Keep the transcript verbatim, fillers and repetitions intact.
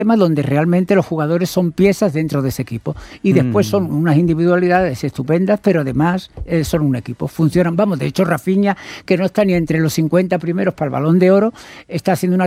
donde realmente los jugadores son piezas dentro de ese equipo y después son unas individualidades estupendas, pero además eh, son un equipo, funcionan, vamos, de hecho Rafinha, que no está ni entre los cincuenta primeros para el Balón de Oro, está haciendo una